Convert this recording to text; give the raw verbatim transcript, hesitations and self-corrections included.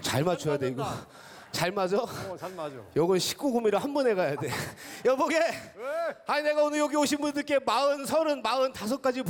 잘 맞춰야 돼 이거. 잘 맞아? 어, 잘 맞아. 요건 십구 구미로 한 번에 가야 돼. 여보게. 아니 내가 오늘 여기 오신 분들께 마흔, 서른, 마흔 다섯 가지